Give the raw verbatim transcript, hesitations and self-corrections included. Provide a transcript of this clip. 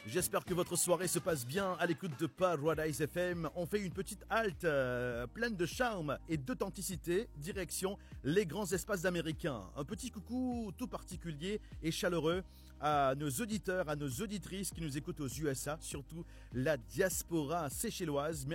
J'espère que votre soirée se passe bien à l'écoute de Paradise F M. On fait une petite halte euh, pleine de charme et d'authenticité, direction les grands espaces américains. Un petit coucou tout particulier et chaleureux à nos auditeurs, à nos auditrices qui nous écoutent aux U S A, surtout la diaspora séchelloise.